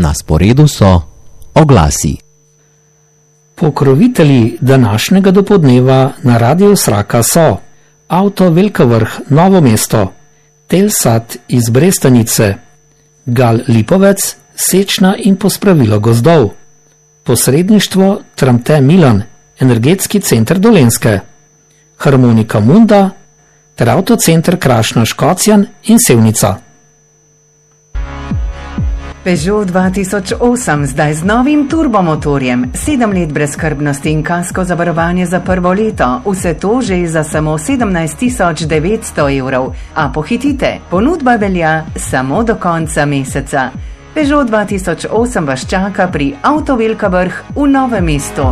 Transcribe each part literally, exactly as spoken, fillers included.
Na sporedu so oglasi. Pokrovitelji današnjega dopoldneva na Radiu Sraka so Avto Velika Vrh Novo mesto, Telsat iz Brestanice, Gal Lipovec, sečna in pospravilo gozdov, posredništvo Tramte Milan, Energetski center Dolenjske, Harmonika Munda ter Avtocenter Krašna Škocjan in Sevnica. Peugeot dva tisoč osem zdaj z novim turbomotorjem, sedem let brezskrbnosti in kasko zavarovanje za prvo leto, vse to že za samo sedemnajst tisoč devetsto evrov. A pohitite, ponudba velja samo do konca meseca. Peugeot dva tisoč osem vas čaka pri Avto Velika Vrh v Novem mestu.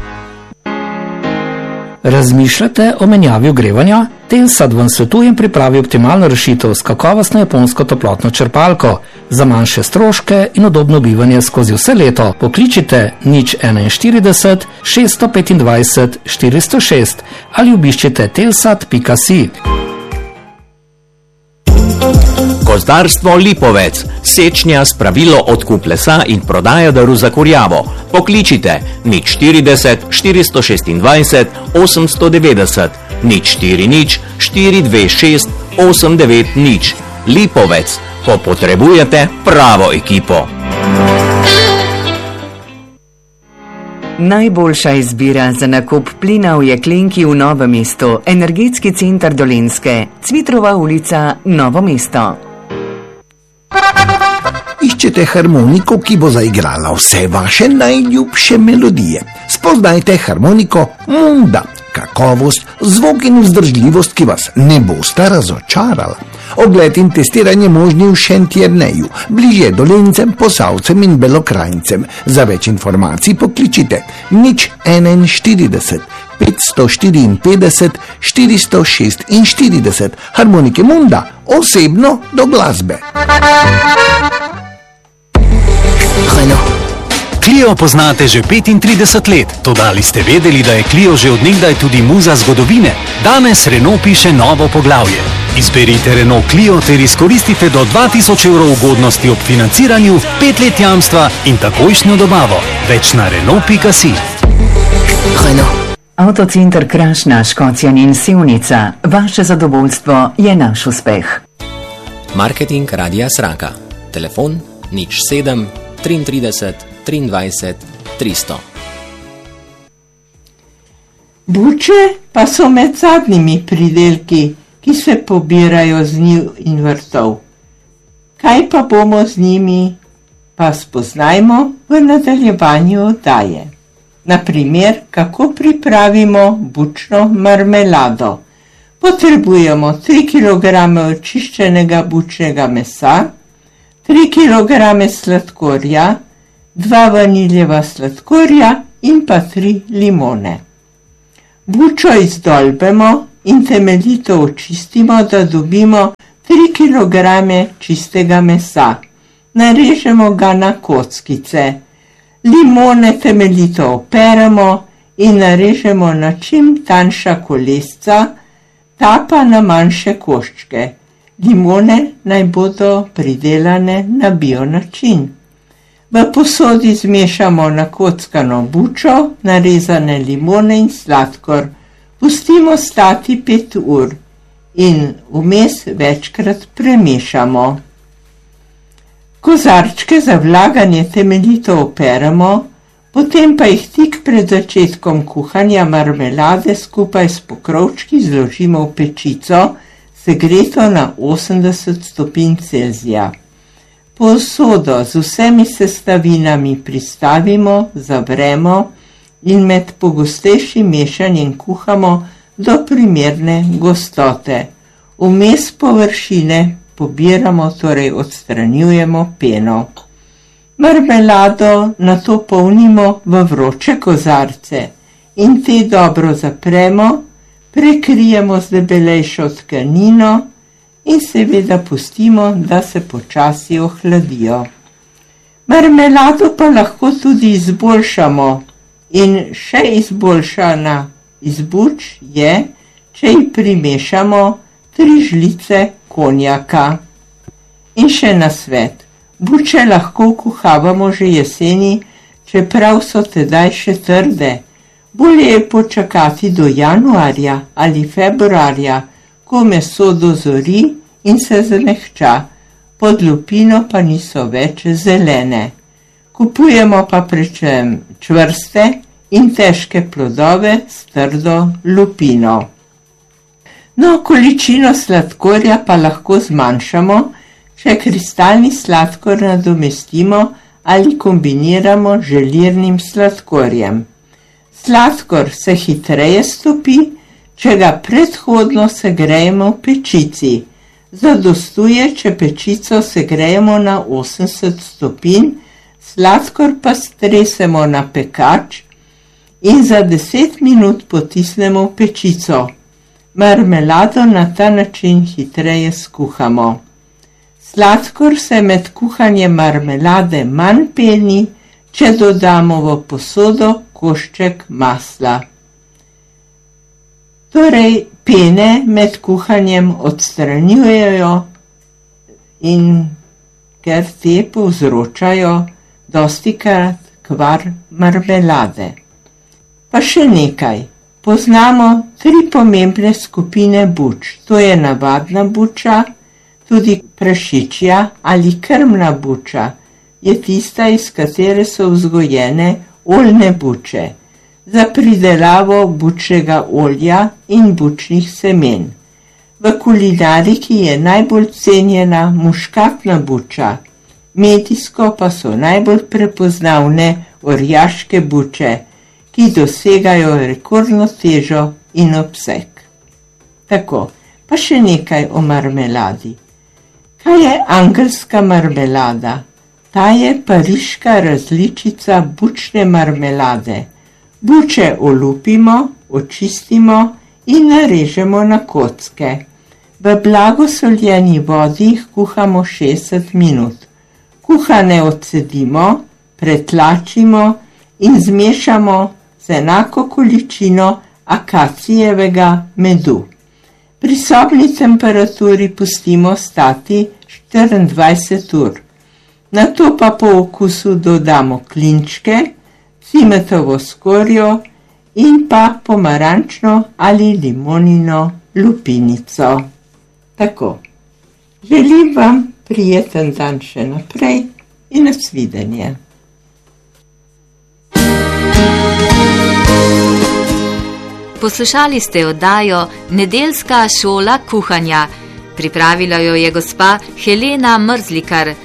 Razmišljate o menjavi ogrevanja? Telsat vam svetujem pripravi optimalno rešitev s kakovostno japonsko toplotno črpalko za manjše stroške in udobno bivanje skozi vse leto. Pokličite nič enainštirideset šeststo petindvajset štiristo šest ali obiščite telsat pika si. Gozdarstvo Lipovec, sečnja, spravilo, odkup lesa in prodaja drv za kurjavo. Pokličite nič štirideset štiristo šestindvajset osemsto devetdeset, nič štiri nič štiri dve šest osem devet nič. Lipovec, ko potrebujete pravo ekipo. Najboljša izbira za nakup plina v jeklenki v Novem mestu, Energetski center Dolenjske, Cvitrova ulica, Novo mesto. Iščete harmoniko, ki bo zaigrala vse vaše najljubše melodije. Spoznajte harmoniko Munda. Kakovost, zvok in vzdržljivost, ki vas ne bosta razočarala. Ogled in testiranje možni v Šentjerneju, bližje Dolencem, Posavcem in Belokranjcem. Za več informacij pokličite nič enainštirideset petsto štiriinpetdeset štiristo šestinštirideset. Harmonike Munda, osebno do glasbe. Clio poznate že petintrideset let, toda ali ste vedeli, da je Clio že od nekdaj tudi muza zgodovine? Danes Renault piše novo poglavje. Izberite Renault Clio ter izkoristite do dva tisoč evrov ugodnosti ob financiranju, pet let jamstva in takojšnjo dobavo. Več na renault pika si. Avtocenter Krašna Škocjan in Sevnica. Vaše zadovoljstvo je naš uspeh. Marketing Radia Sraka. Telefon nič sedem triintrideset triindvajset tristo. Buče pa so med zadnjimi pridelki, ki se pobirajo z njiv in vrtov. Kaj pa bomo z njimi, pa spoznajmo v nadaljevanju oddaje. Na primer, kako pripravimo bučno marmelado. Potrebujemo tri kilograme očiščenega bučnega mesa, tri kilograme sladkorja, dva vaniljeva sladkorja in pa tri limone. Bučo izdolbemo in temeljito očistimo, da dobimo tri kilograme čistega mesa. Narežemo ga na kockice. Limone temeljito operemo in narežemo na čim tanjša kolesca, ta pa na manjše koščke. Limone naj bodo pridelane na bio način. V posodi zmešamo nakockano bučo, narezane limone in sladkor. Pustimo stati pet ur in vmes večkrat premešamo. Kozarčke za vlaganje temeljito operemo, potem pa jih tik pred začetkom kuhanja marmelade skupaj s pokrovčki zložimo v pečico, segreto na osemdeset stopinj Celzija. Posodo z vsemi sestavinami pristavimo, zavremo in med pogostejšim mešanjem kuhamo do primerne gostote. Vmes površine pobiramo, torej odstranjujemo peno. Marmelado nato polnimo v vroče kozarce in te dobro zapremo, prekrijemo z debelejšo tkanino in seveda pustimo, da se počasi ohladijo. Marmelado pa lahko tudi izboljšamo in še izboljšana iz buč je, če ji primešamo tri žlice konjaka. In še nasvet, Buče lahko kuhavamo že jeseni, čeprav so tedaj še trde. Bolje je počakati do januarja ali februarja, ko meso dozori in se zamehča, pod lupino pa niso več zelene. Kupujemo pa predvsem čvrste in težke plodove s trdo lupino. No, količino sladkorja pa lahko zmanjšamo, če kristalni sladkor nadomestimo ali kombiniramo z želirnim sladkorjem. Sladkor se hitreje stopi, če ga predhodno segrejemo v pečici. Zadostuje, če pečico segrejemo na osemdeset stopinj, sladkor pa stresemo na pekač in za deset minut potisnemo v pečico. Marmelado na ta način hitreje skuhamo. Sladkor se med kuhanjem marmelade manj peni, če dodamo v posodo košček masla. Torej, pene med kuhanjem odstranjujejo in ker te povzročajo dostikrat kvar marmelade. Pa še nekaj. Poznamo tri pomembne skupine buč. To je navadna buča, tudi prašičja ali krmna buča, je tista, iz katere so vzgojene oljne buče, za pridelavo bučnega olja in bučnih semen. V kulinariki je najbolj cenjena muškatna buča, medijsko pa so najbolj prepoznavne orjaške buče, ki dosegajo rekordno težo in obseg. Tako, pa še nekaj o marmeladi. Kaj je angelska marmelada? Ta je pariška različica bučne marmelade. Buče olupimo, očistimo in narežemo na kocke. V blagosoljeni vodi jih kuhamo šestdeset minut. Kuhane odcedimo, pretlačimo in zmešamo z enako količino akacijevega medu. Pri sobni temperaturi pustimo stati štiriindvajset ur. Nato pa po okusu dodamo klinčke, cimetovo skorjo in pa pomarančno ali limonino lupinico. Tako, želim vam prijeten dan še naprej in nasvidenje. Poslušali ste oddajo Nedeljska šola kuhanja. Pripravila jo je gospa Helena Mrzlikar.